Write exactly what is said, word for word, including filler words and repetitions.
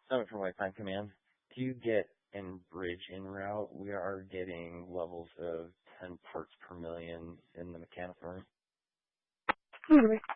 Summit for White Pine Command. Do you get in bridge en route? We are getting levels of ten parts per million in the mechanical room. All right.